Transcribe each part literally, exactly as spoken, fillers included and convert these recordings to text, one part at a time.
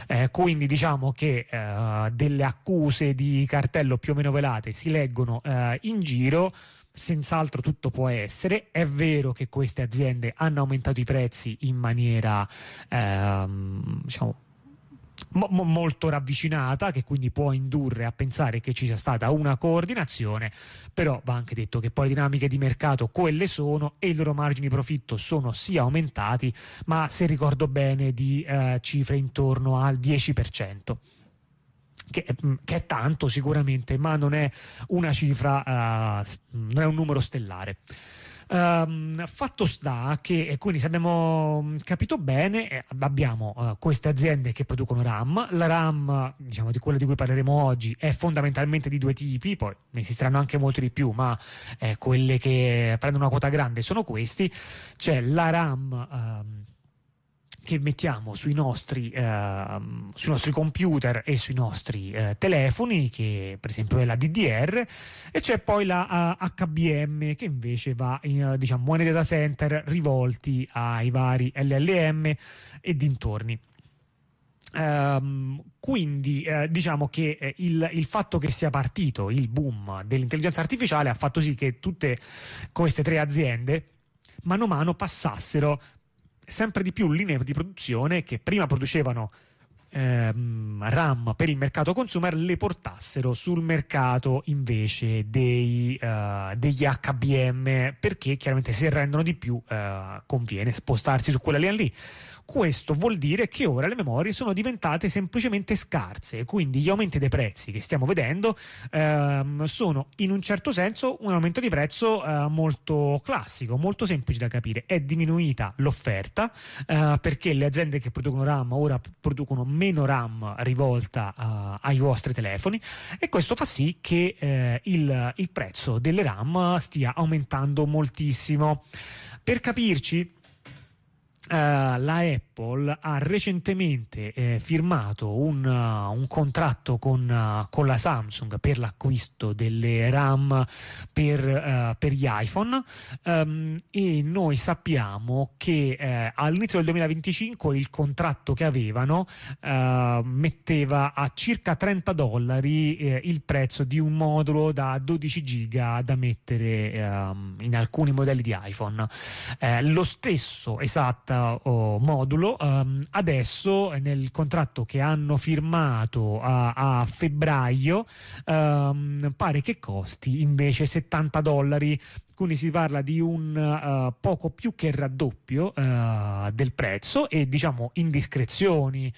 Eh, quindi diciamo che eh, delle accuse di cartello più o meno velate si leggono eh, in giro. Senz'altro tutto può essere. È vero che queste aziende hanno aumentato i prezzi in maniera ehm, diciamo Mo- molto ravvicinata, che quindi può indurre a pensare che ci sia stata una coordinazione, però va anche detto che poi le dinamiche di mercato quelle sono e i loro margini di profitto sono sì aumentati, ma se ricordo bene di eh, cifre intorno al dieci per cento. Che, che è tanto sicuramente, ma non è una cifra, uh, non è un numero stellare. Um, fatto sta che, e quindi se abbiamo capito bene, eh, abbiamo uh, queste aziende che producono RAM. La RAM, diciamo, di quella di cui parleremo oggi, è fondamentalmente di due tipi, poi ne esisteranno anche molti di più, ma eh, quelle che prendono una quota grande sono questi. C'è la RAM um, che mettiamo sui nostri, eh, sui nostri computer e sui nostri eh, telefoni, che per esempio è la D D R, e c'è poi la uh, H B M, che invece va in, uh, diciamo, ai data center rivolti ai vari L L M e dintorni. Um, quindi eh, diciamo che eh, il, il fatto che sia partito il boom dell'intelligenza artificiale ha fatto sì che tutte queste tre aziende mano a mano passassero sempre di più linee di produzione che prima producevano ehm, RAM per il mercato consumer, le portassero sul mercato invece dei, uh, degli H B M, perché chiaramente se rendono di più uh, conviene spostarsi su quella linea lì. Questo vuol dire che ora le memorie sono diventate semplicemente scarse, quindi gli aumenti dei prezzi che stiamo vedendo ehm, sono in un certo senso un aumento di prezzo eh, molto classico, molto semplice da capire. È diminuita l'offerta eh, perché le aziende che producono RAM ora producono meno RAM rivolta eh, ai vostri telefoni, e questo fa sì che eh, il, il prezzo delle RAM stia aumentando moltissimo. Per capirci, Uh, la Apple ha recentemente eh, firmato un, uh, un contratto con, uh, con la Samsung per l'acquisto delle RAM per, uh, per gli iPhone, um, e noi sappiamo che eh, all'inizio del duemilaventicinque il contratto che avevano uh, metteva a circa trenta dollari eh, il prezzo di un modulo da dodici giga da mettere um, in alcuni modelli di iPhone. Eh, lo stesso esatto O modulo um, adesso nel contratto che hanno firmato a, a febbraio um, pare che costi invece settanta dollari, quindi si parla di un uh, poco più che raddoppio uh, del prezzo. E diciamo indiscrezioni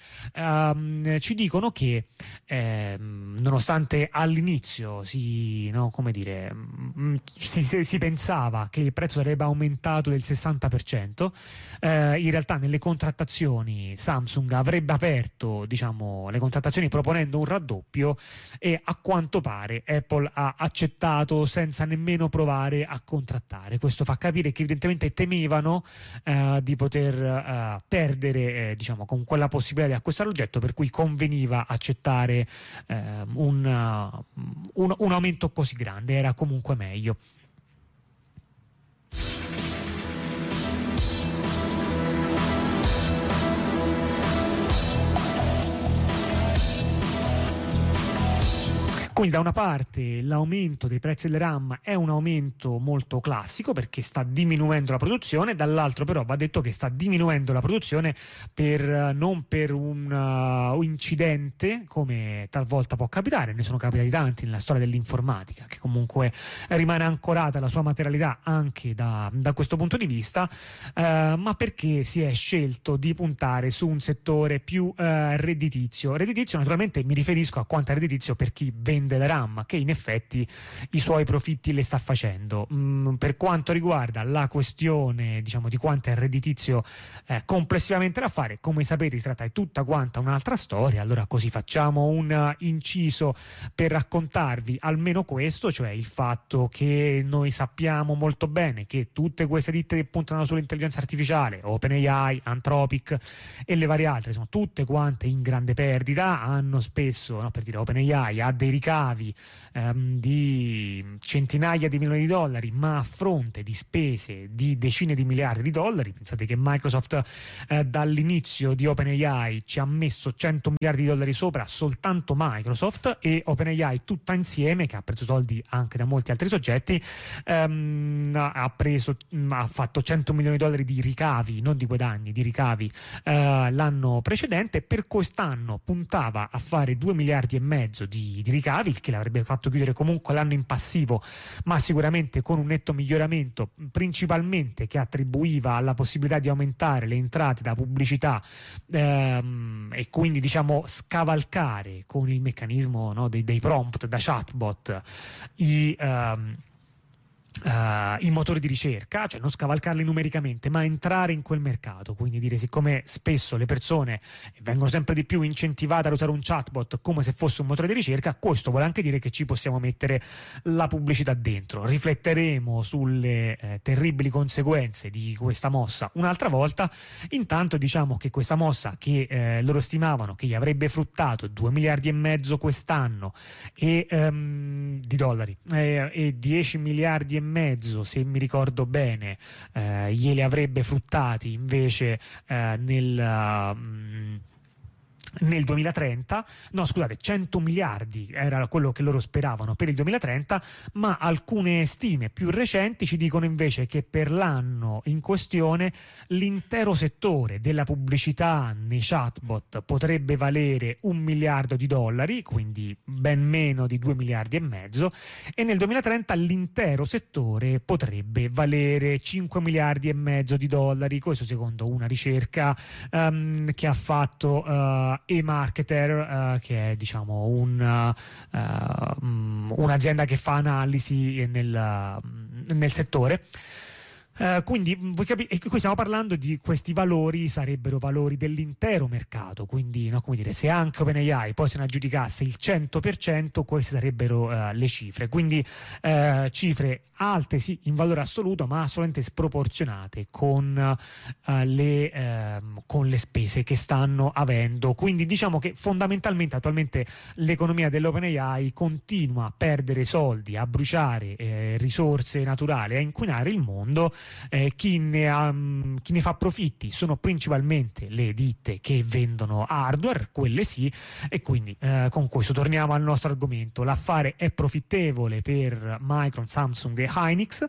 um, ci dicono che eh, nonostante all'inizio si, no, come dire, mh, si, si, si pensava che il prezzo sarebbe aumentato del sessanta per cento, eh, in realtà nelle contrattazioni Samsung avrebbe aperto, diciamo, le contrattazioni proponendo un raddoppio, e a quanto pare Apple ha accettato senza nemmeno provare a contrattare. Questo fa capire che evidentemente temevano eh, di poter eh, perdere eh, diciamo con quella possibilità di acquistare l'oggetto, per cui conveniva accettare eh, un, uh, un, un aumento così grande, era comunque meglio. Quindi da una parte l'aumento dei prezzi delle RAM è un aumento molto classico perché sta diminuendo la produzione, dall'altro però va detto che sta diminuendo la produzione per, non per un uh, incidente come talvolta può capitare, ne sono capitati tanti nella storia dell'informatica, che comunque rimane ancorata la sua materialità anche da, da questo punto di vista, uh, ma perché si è scelto di puntare su un settore più uh, redditizio. Redditizio naturalmente mi riferisco a quanto è redditizio per chi vende della RAM, che in effetti i suoi profitti le sta facendo. Mm, per quanto riguarda la questione, diciamo, di quanto è redditizio eh, complessivamente da fare, come sapete si tratta di tutta quanta un'altra storia. Allora così facciamo un inciso per raccontarvi almeno questo, cioè il fatto che noi sappiamo molto bene che tutte queste ditte che puntano sull'intelligenza artificiale, OpenAI, Anthropic e le varie altre, sono tutte quante in grande perdita, hanno spesso, no, per dire OpenAI ha dei ricavi ricavi ehm, di centinaia di milioni di dollari, ma a fronte di spese di decine di miliardi di dollari. Pensate che Microsoft eh, dall'inizio di OpenAI ci ha messo cento miliardi di dollari sopra, soltanto Microsoft, e OpenAI tutta insieme, che ha preso soldi anche da molti altri soggetti, ehm, ha preso ha fatto cento milioni di dollari di ricavi, non di guadagni, di ricavi eh, l'anno precedente. Per quest'anno puntava a fare due miliardi e mezzo di, di ricavi, il che l'avrebbe fatto chiudere comunque l'anno in passivo, ma sicuramente con un netto miglioramento, principalmente che attribuiva alla possibilità di aumentare le entrate da pubblicità ehm, e quindi diciamo scavalcare con il meccanismo, no, dei, dei prompt da chatbot i ehm, Uh, i motori di ricerca, cioè non scavalcarli numericamente, ma entrare in quel mercato. Quindi dire, siccome spesso le persone vengono sempre di più incentivate ad usare un chatbot come se fosse un motore di ricerca, questo vuole anche dire che ci possiamo mettere la pubblicità dentro. Rifletteremo sulle eh, terribili conseguenze di questa mossa un'altra volta. Intanto diciamo che questa mossa, che eh, loro stimavano che gli avrebbe fruttato due miliardi e mezzo quest'anno e, um, di dollari eh, e dieci miliardi e mezzo, se mi ricordo bene, eh, glieli avrebbe fruttati invece eh, nel uh, nel duemilatrenta, no scusate, cento miliardi era quello che loro speravano per il duemilatrenta, ma alcune stime più recenti ci dicono invece che per l'anno in questione l'intero settore della pubblicità nei chatbot potrebbe valere un miliardo di dollari, quindi ben meno di due miliardi e mezzo, e nel duemilatrenta l'intero settore potrebbe valere cinque miliardi e mezzo di dollari, questo secondo una ricerca um, che ha fatto uh, eMarketer, uh, che è diciamo un, uh, um, un'azienda che fa analisi nel, uh, nel settore. Uh, quindi voi capite, e qui stiamo parlando di questi valori, sarebbero valori dell'intero mercato, quindi no, come dire, se anche OpenAI poi se ne aggiudicasse il cento per cento, queste sarebbero uh, le cifre, quindi uh, cifre alte sì in valore assoluto, ma assolutamente sproporzionate con, uh, le, uh, con le spese che stanno avendo. Quindi diciamo che fondamentalmente attualmente l'economia dell'OpenAI continua a perdere soldi, a bruciare eh, risorse naturali, a inquinare il mondo. Eh, chi, ne ha, chi ne fa profitti sono principalmente le ditte che vendono hardware, quelle sì, e quindi eh, con questo torniamo al nostro argomento. L'affare è profittevole per Micron, Samsung e Hynix.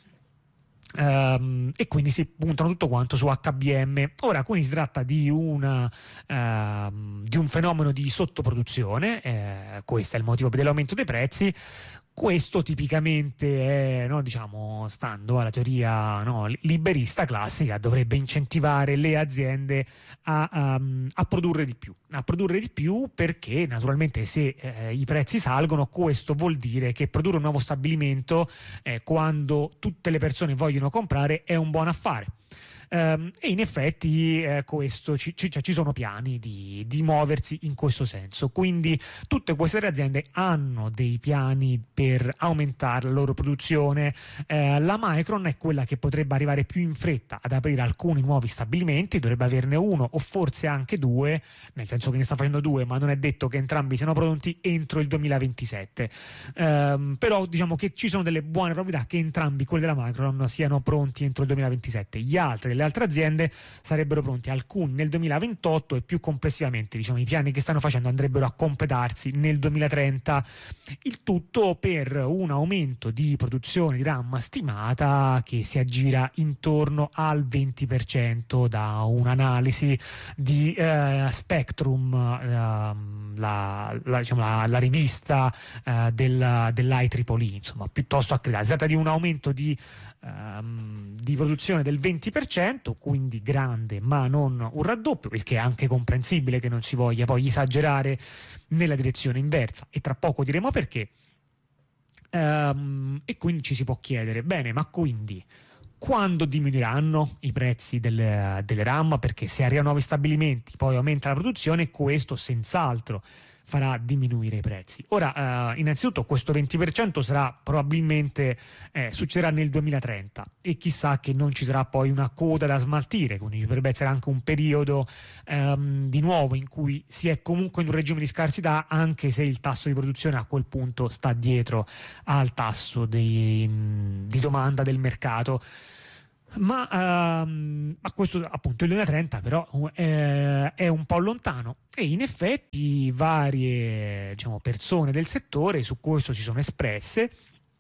Um, e quindi si puntano tutto quanto su H B M. Ora quindi si tratta di, una, uh, di un fenomeno di sottoproduzione, eh, questo è il motivo dell'aumento dei prezzi. Questo tipicamente è, no, diciamo, stando alla teoria no, liberista classica, dovrebbe incentivare le aziende a, um, a produrre di più, a produrre di più perché naturalmente se eh, i prezzi salgono, questo vuol dire che produrre un nuovo stabilimento eh, quando tutte le persone vogliono comprare è un buon affare. Um, e in effetti eh, questo ci, ci, cioè, ci sono piani di, di muoversi in questo senso, quindi tutte queste aziende hanno dei piani per aumentare la loro produzione. Eh, la Micron è quella che potrebbe arrivare più in fretta ad aprire alcuni nuovi stabilimenti, dovrebbe averne uno o forse anche due, nel senso che ne sta facendo due, ma non è detto che entrambi siano pronti entro il duemilaventisette. Um, però diciamo che ci sono delle buone probabilità che entrambi quelli della Micron siano pronti entro il duemilaventisette. Gli altri le altre aziende sarebbero pronti, alcuni nel duemilaventotto, e più complessivamente diciamo i piani che stanno facendo andrebbero a completarsi nel duemilatrenta, il tutto per un aumento di produzione di RAM stimata che si aggira intorno al venti per cento da un'analisi di eh, Spectrum, eh, la, la, diciamo, la, la rivista eh, del, dell'I E E E, insomma piuttosto accreditata. Si tratta di un aumento di Um, di produzione del venti per cento, quindi grande ma non un raddoppio, il che è anche comprensibile che non si voglia poi esagerare nella direzione inversa, e tra poco diremo perché. Um, e quindi ci si può chiedere, bene, ma quindi quando diminuiranno i prezzi delle, delle RAM? Perché se arrivano nuovi stabilimenti poi aumenta la produzione, questo senz'altro farà diminuire i prezzi. Ora, eh, innanzitutto questo venti per cento sarà probabilmente eh, succederà nel duemilatrenta e chissà che non ci sarà poi una coda da smaltire, quindi potrebbe essere anche un periodo ehm, di nuovo in cui si è comunque in un regime di scarsità, anche se il tasso di produzione a quel punto sta dietro al tasso di, di domanda del mercato. Ma, ehm, ma questo appunto il duemilatrenta però eh, è un po' lontano, e in effetti varie, diciamo, persone del settore su questo si sono espresse.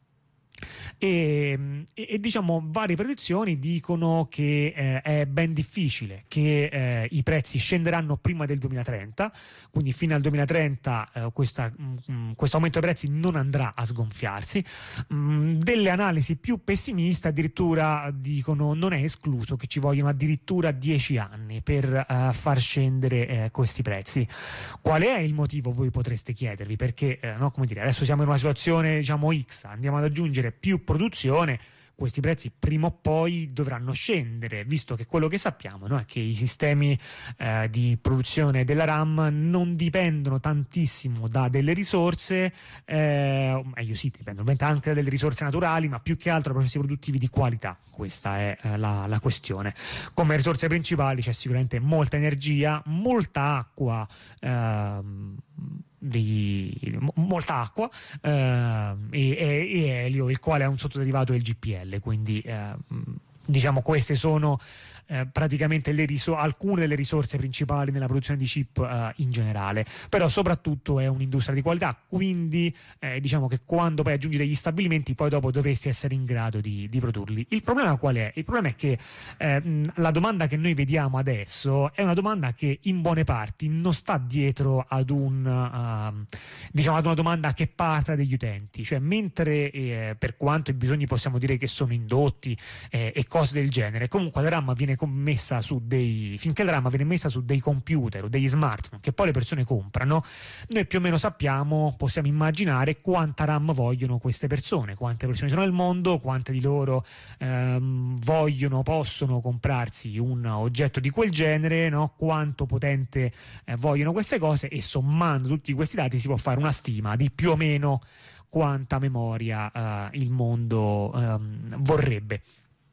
E, e, e diciamo varie predizioni dicono che eh, è ben difficile che eh, i prezzi scenderanno prima del duemilatrenta, quindi fino al duemilatrenta eh, questa, mh, questo aumento dei prezzi non andrà a sgonfiarsi. Mh, delle analisi più pessimiste addirittura dicono non è escluso che ci vogliono addirittura dieci anni per uh, far scendere eh, questi prezzi. Qual è il motivo, voi potreste chiedervi, perché eh, no, come dire, adesso siamo in una situazione, diciamo, X, andiamo ad aggiungere più produzione, questi prezzi prima o poi dovranno scendere, visto che quello che sappiamo, no, è che i sistemi eh, di produzione della RAM non dipendono tantissimo da delle risorse, eh, o meglio sì, dipendono anche da delle risorse naturali, ma più che altro da processi produttivi di qualità. Questa è eh, la, la questione. Come risorse principali c'è sicuramente molta energia, molta acqua, ehm, di molta acqua eh, e, e elio, il quale è un sottoderivato del G P L, quindi eh, diciamo queste sono eh, praticamente le risor- alcune delle risorse principali nella produzione di chip eh, in generale, però soprattutto è un'industria di qualità, quindi eh, diciamo che quando poi aggiungi degli stabilimenti poi dopo dovresti essere in grado di, di produrli. Il problema qual è? Il problema è che eh, la domanda che noi vediamo adesso è una domanda che in buone parti non sta dietro ad un uh, diciamo ad una domanda che parte dagli utenti, cioè mentre eh, per quanto i bisogni possiamo dire che sono indotti eh, e cose del genere, comunque la RAM viene messa su dei finché la RAM viene messa su dei computer o degli smartphone che poi le persone comprano, noi più o meno sappiamo, possiamo immaginare quanta RAM vogliono queste persone, quante persone sono nel mondo, quante di loro ehm, vogliono, possono comprarsi un oggetto di quel genere, no? Quanto potente eh, vogliono queste cose, e sommando tutti questi dati si può fare una stima di più o meno quanta memoria eh, il mondo ehm, vorrebbe.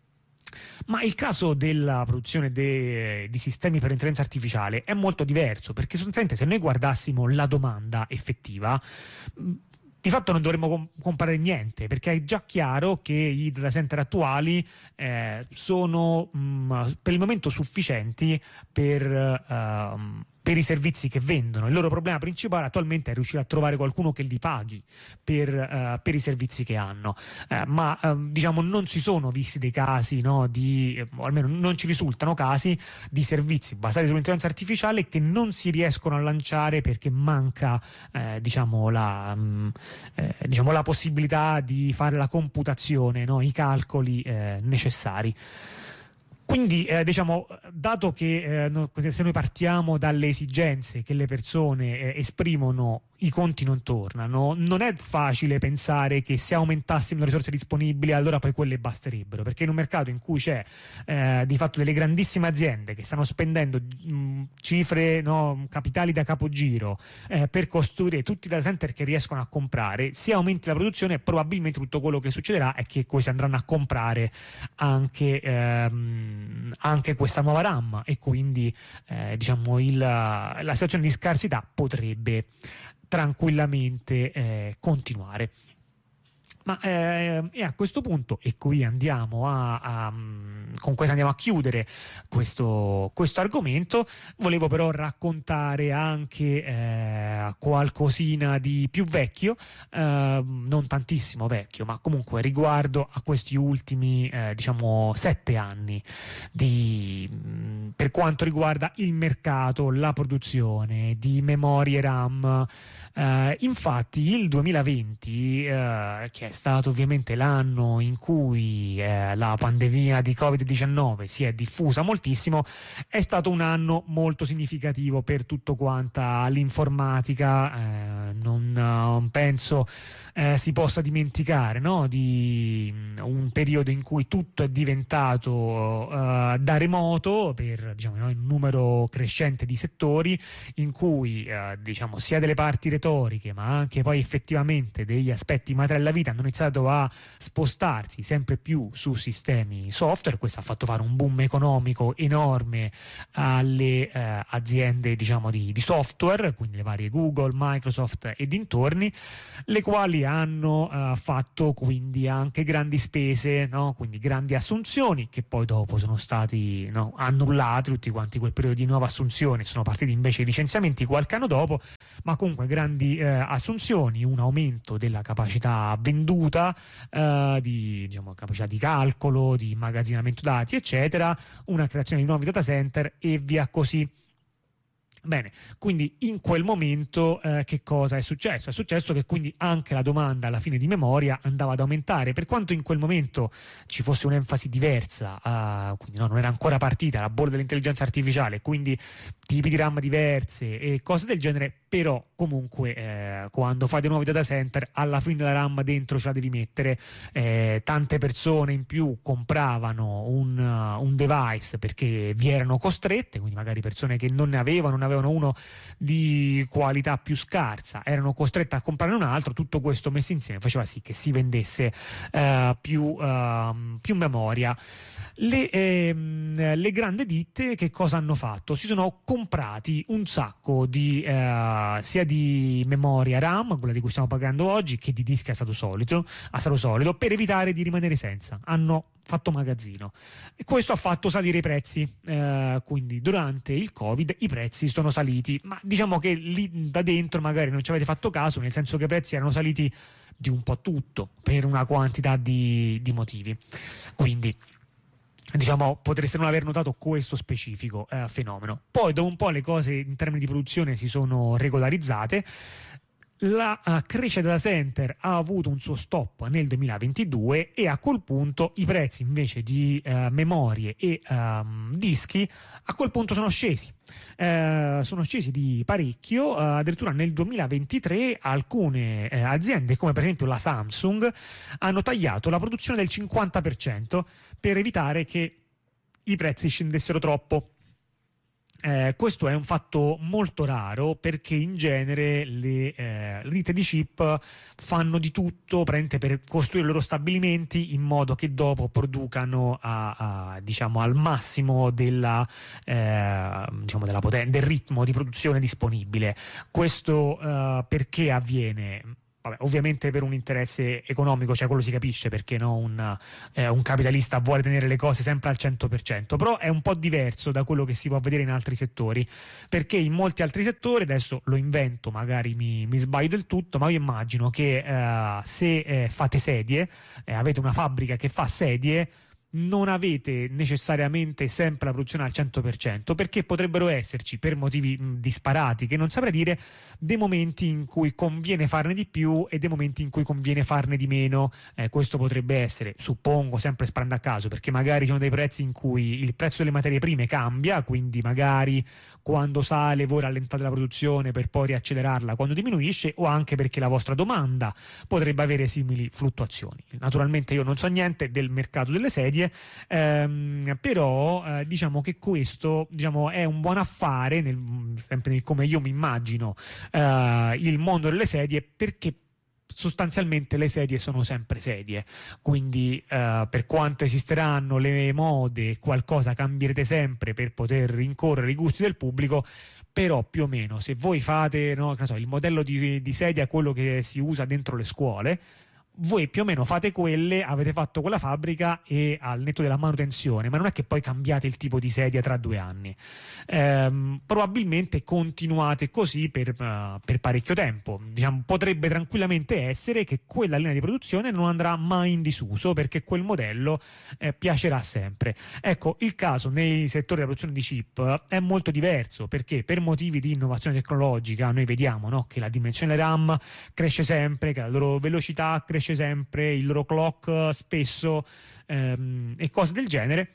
Ma il caso della produzione de, di sistemi per intelligenza artificiale è molto diverso, perché sostanzialmente se noi guardassimo la domanda effettiva, di fatto non dovremmo com- comprare niente, perché è già chiaro che i data center attuali eh, sono mh, per il momento sufficienti per... Uh, per i servizi che vendono. Il loro problema principale attualmente è riuscire a trovare qualcuno che li paghi per, uh, per i servizi che hanno, uh, ma uh, diciamo non si sono visti dei casi, no, di, o almeno non ci risultano casi di servizi basati sull'intelligenza artificiale che non si riescono a lanciare perché manca eh, diciamo, la, um, eh, diciamo la possibilità di fare la computazione, no, i calcoli eh, necessari. Quindi eh, diciamo, dato che eh, no, se noi partiamo dalle esigenze che le persone eh, esprimono, i conti non tornano, non è facile pensare che se aumentassimo le risorse disponibili allora poi quelle basterebbero, perché in un mercato in cui c'è eh, di fatto delle grandissime aziende che stanno spendendo mh, cifre, no, capitali da capogiro eh, per costruire tutti i data center che riescono a comprare, se aumenti la produzione probabilmente tutto quello che succederà è che questi andranno a comprare anche, ehm, anche questa nuova RAM, e quindi eh, diciamo il, la situazione di scarsità potrebbe tranquillamente eh, continuare. Ma eh, e a questo punto, e qui andiamo a, a con questo andiamo a chiudere questo, questo argomento, volevo però raccontare anche eh, qualcosina di più vecchio, eh, non tantissimo vecchio, ma comunque riguardo a questi ultimi eh, diciamo sette anni di, per quanto riguarda il mercato, la produzione di memorie RAM. Uh, infatti il duemilaventi, uh, che è stato ovviamente l'anno in cui eh, la pandemia di covid diciannove si è diffusa moltissimo, è stato un anno molto significativo per tutto quanta l'informatica. Eh, non, non penso eh, si possa dimenticare, no? Di un periodo in cui tutto è diventato eh, da remoto per, diciamo, no, un numero crescente di settori, in cui eh, diciamo sia delle parti retoriche ma anche poi effettivamente degli aspetti materiali della vita hanno iniziato a spostarsi sempre più su sistemi software. Questo ha fatto fare un boom economico enorme alle eh, aziende, diciamo, di, di software, quindi le varie Google, Microsoft e dintorni, le quali hanno eh, fatto quindi anche grandi spese, no? Quindi grandi assunzioni che poi dopo sono stati, no, annullati tutti quanti quel periodo di nuove assunzioni, sono partiti invece i licenziamenti qualche anno dopo, ma comunque grandi eh, assunzioni, un aumento della capacità venduta, eh, di, diciamo, capacità di calcolo, di immagazzinamento dati, eccetera, una creazione di nuovi data center e via così. Bene, quindi in quel momento eh, che cosa è successo? È successo che quindi anche la domanda alla fine di memoria andava ad aumentare, per quanto in quel momento ci fosse un'enfasi diversa, uh, quindi no, non era ancora partita la bolla dell'intelligenza artificiale, quindi tipi di RAM diverse e cose del genere, però comunque eh, quando fai dei nuovi data center alla fine la RAM dentro ce la devi mettere. Eh, tante persone in più compravano un, uh, un device perché vi erano costrette, quindi magari persone che non ne avevano, non avevano uno di qualità più scarsa, erano costrette a comprare un altro. Tutto questo messo insieme faceva sì che si vendesse uh, più, uh, più memoria. Le, ehm, le grandi ditte che cosa hanno fatto? Si sono comprati un sacco di eh, sia di memoria RAM, quella di cui stiamo pagando oggi, che di dischi a stato solito, a stato solido, per evitare di rimanere senza. Hanno fatto magazzino e questo ha fatto salire i prezzi, eh, quindi durante il Covid i prezzi sono saliti, ma diciamo che lì da dentro magari non ci avete fatto caso, nel senso che i prezzi erano saliti di un po' tutto per una quantità di, di motivi, quindi diciamo potreste non aver notato questo specifico eh, fenomeno. Poi dopo un po' le cose in termini di produzione si sono regolarizzate. La uh, crescita data center ha avuto un suo stop nel duemilaventidue e a quel punto i prezzi invece di uh, memorie e um, dischi a quel punto sono scesi. Uh, sono scesi di parecchio, uh, addirittura nel duemilaventitré alcune uh, aziende come per esempio la Samsung hanno tagliato la produzione del cinquanta per cento per evitare che i prezzi scendessero troppo. Eh, questo è un fatto molto raro perché in genere le, eh, le ditte di chip fanno di tutto per costruire i loro stabilimenti in modo che dopo producano a, a, diciamo, al massimo della, eh, diciamo della poten- del ritmo di produzione disponibile. Questo eh, perché avviene? Vabbè, ovviamente per un interesse economico, cioè quello si capisce perché no, un, eh, un capitalista vuole tenere le cose sempre al cento per cento, però è un po' diverso da quello che si può vedere in altri settori, perché in molti altri settori, adesso lo invento, magari mi, mi sbaglio del tutto, ma io immagino che eh, se eh, fate sedie, eh, avete una fabbrica che fa sedie, non avete necessariamente sempre la produzione al cento per cento, perché potrebbero esserci, per motivi mh, disparati che non saprei dire, dei momenti in cui conviene farne di più e dei momenti in cui conviene farne di meno. Eh, questo potrebbe essere, suppongo, sempre sparando a caso, perché magari ci sono dei prezzi in cui il prezzo delle materie prime cambia, quindi magari quando sale voi rallentate la produzione per poi riaccelerarla quando diminuisce, o anche perché la vostra domanda potrebbe avere simili fluttuazioni. Naturalmente io non so niente del mercato delle sedie, Ehm, però eh, diciamo che questo, diciamo, è un buon affare nel, sempre nel come io mi immagino eh, il mondo delle sedie, perché sostanzialmente le sedie sono sempre sedie, quindi eh, per quanto esisteranno le mode, qualcosa cambierete sempre per poter rincorrere i gusti del pubblico, però più o meno se voi fate, no, che ne so, il modello di, di sedia, quello che si usa dentro le scuole, voi più o meno fate quelle, avete fatto quella fabbrica e al netto della manutenzione, ma non è che poi cambiate il tipo di sedia tra due anni. Ehm, probabilmente continuate così per, uh, per parecchio tempo. Diciamo, potrebbe tranquillamente essere che quella linea di produzione non andrà mai in disuso perché quel modello eh, piacerà sempre. Ecco, il caso nei settori della produzione di chip è molto diverso, perché per motivi di innovazione tecnologica noi vediamo, no, che la dimensione RAM cresce sempre, che la loro velocità cresce esce sempre il loro clock spesso ehm, e cose del genere.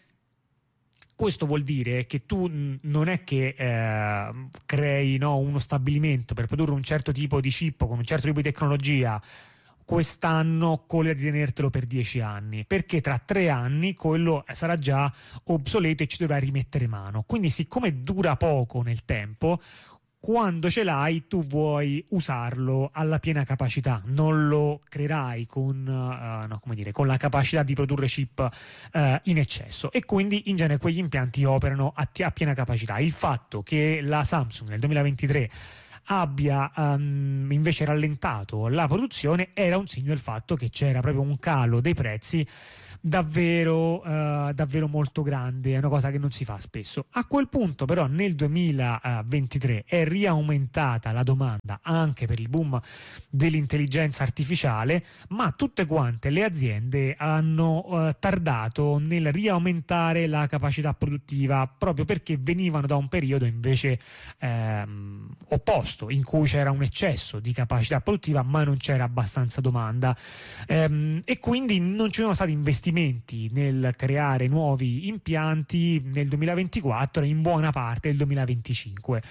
Questo vuol dire che tu non è che eh, crei, no, uno stabilimento per produrre un certo tipo di chip con un certo tipo di tecnologia quest'anno con l'idea di tenertelo per dieci anni, perché tra tre anni quello sarà già obsoleto e ci dovrai rimettere mano. Quindi, siccome dura poco nel tempo, quando ce l'hai tu vuoi usarlo alla piena capacità, non lo creerai con, uh, no, come dire, con la capacità di produrre chip uh, in eccesso, e quindi in genere quegli impianti operano a, a piena capacità. Il fatto che la Samsung nel duemilaventitré abbia um, invece rallentato la produzione era un segno del fatto che c'era proprio un calo dei prezzi davvero uh, davvero molto grande, è una cosa che non si fa spesso. A quel punto però nel duemilaventitré è riaumentata la domanda anche per il boom dell'intelligenza artificiale, ma tutte quante le aziende hanno uh, tardato nel riaumentare la capacità produttiva, proprio perché venivano da un periodo invece ehm, opposto, in cui c'era un eccesso di capacità produttiva ma non c'era abbastanza domanda, ehm, e quindi non ci sono stati investimenti nel creare nuovi impianti nel duemilaventiquattro e in buona parte del duemilaventicinque.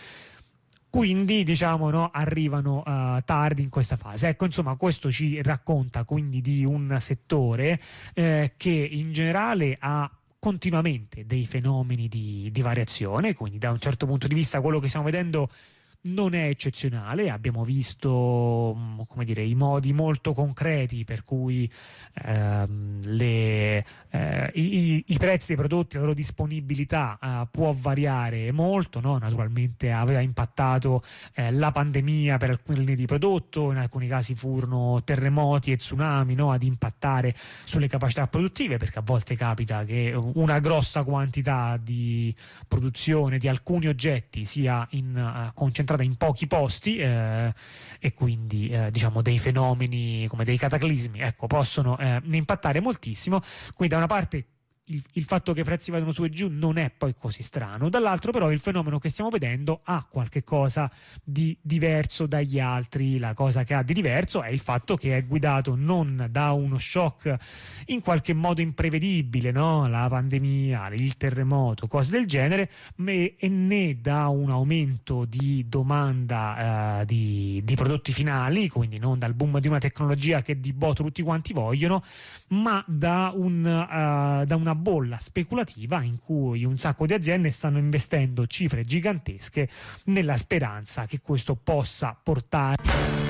Quindi diciamo, no, arrivano uh, tardi in questa fase. Ecco, insomma, questo ci racconta quindi di un settore eh, che in generale ha continuamente dei fenomeni di, di variazione, quindi da un certo punto di vista quello che stiamo vedendo non è eccezionale. Abbiamo visto, come dire, i modi molto concreti per cui ehm, le, eh, i, i prezzi dei prodotti, la loro disponibilità eh, può variare molto, no? Naturalmente aveva impattato eh, la pandemia per alcune linee di prodotto, in alcuni casi furono terremoti e tsunami, no? Ad impattare sulle capacità produttive, perché a volte capita che una grossa quantità di produzione di alcuni oggetti sia in, uh, concentrata in pochi posti eh, e quindi eh, diciamo dei fenomeni come dei cataclismi, ecco, possono eh, impattare moltissimo. Quindi da una parte il, il fatto che i prezzi vadano su e giù non è poi così strano, dall'altro però il fenomeno che stiamo vedendo ha qualche cosa di diverso dagli altri. La cosa che ha di diverso è il fatto che è guidato non da uno shock in qualche modo imprevedibile, no? La pandemia, il terremoto, cose del genere, e né da un aumento di domanda eh, di, di prodotti finali, quindi non dal boom di una tecnologia che di botto tutti quanti vogliono, ma da, un, uh, da una bolla speculativa in cui un sacco di aziende stanno investendo cifre gigantesche nella speranza che questo possa portare